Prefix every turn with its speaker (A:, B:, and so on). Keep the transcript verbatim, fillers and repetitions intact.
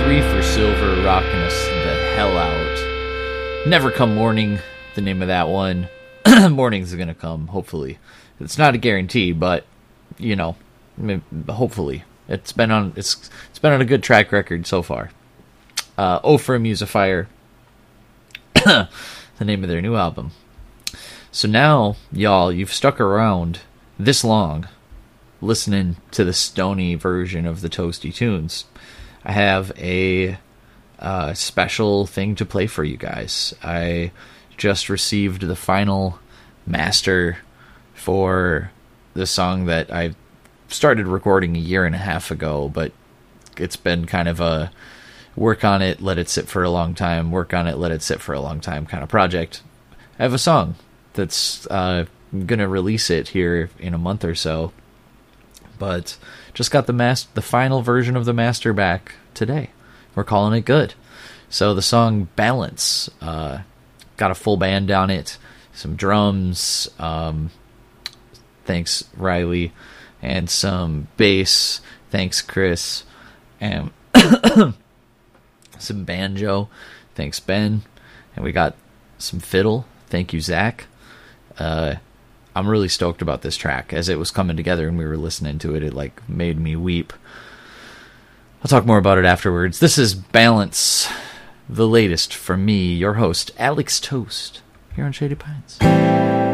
A: Three for Silver, rocking us the hell out. Never Come Morning, the name of that one. Mornings are gonna come, hopefully. It's not a guarantee, but you know, hopefully. It's been on it's it's been on a good track record so far. Uh, O for Musifier, the name of their new album. So now, y'all, you've stuck around this long listening to the stony version of the Toasty Tunes. I have a uh, special thing to play for you guys. I just received the final master for the song that I started recording a year and a half ago, but it's been kind of a work on it, let it sit for a long time, work on it, let it sit for a long time kind of project. I have a song that's uh, going to release it here in a month or so, but just got the mas- the final version of the master back today. We're calling it good. So the song Balance, uh, got a full band on it, some drums, um, thanks Riley, and some bass, thanks Chris, and some banjo, thanks Ben, and we got some fiddle, thank you Zach. Uh, I'm really stoked about this track. As it was coming together and we were listening to it, it like made me weep. I'll talk more about it afterwards. This is Balance, the latest from me, your host, Alex Toast, here on Shady Pines.